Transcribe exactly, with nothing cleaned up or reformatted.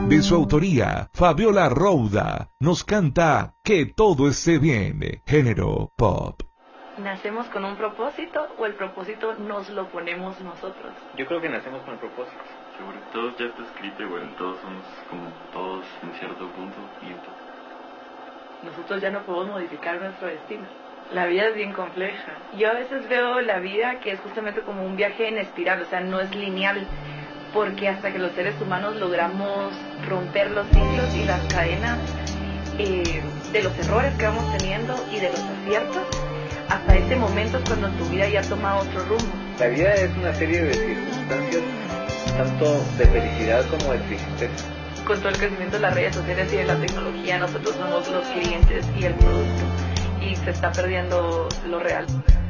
De su autoría, Fabiola Rouda nos canta Que todo esté bien, género pop. ¿Nacemos con un propósito o el propósito nos lo ponemos nosotros? Yo creo que nacemos con el propósito. Seguro, todo ya está escrito y bueno, todos somos como todos en cierto punto y entonces. Nosotros ya no podemos modificar nuestro destino. La vida es bien compleja. Yo a veces veo la vida que es justamente como un viaje en espiral, o sea, no es lineal, porque hasta que los seres humanos logramos romper los ciclos y las cadenas eh, de los errores que vamos teniendo y de los aciertos, hasta ese momento es cuando tu vida ya toma otro rumbo. La vida es una serie de circunstancias, tanto de felicidad como de tristeza. Con todo el crecimiento de las redes sociales y de la tecnología, nosotros somos los clientes y el producto, y se está perdiendo lo real.